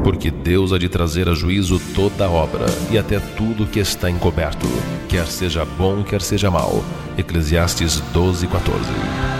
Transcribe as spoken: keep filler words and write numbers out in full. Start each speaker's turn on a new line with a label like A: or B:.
A: Porque Deus há de trazer a juízo toda a obra, e até tudo que está encoberto, quer seja bom, quer seja mau. Eclesiastes doze, quatorze.